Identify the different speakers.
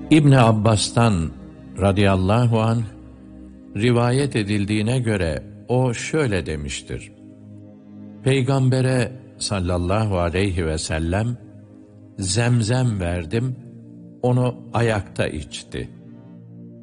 Speaker 1: İbn Abbas'tan radıyallahu anh rivayet edildiğine göre o şöyle demiştir: Peygambere sallallahu aleyhi ve sellem zemzem verdim, onu ayakta içti.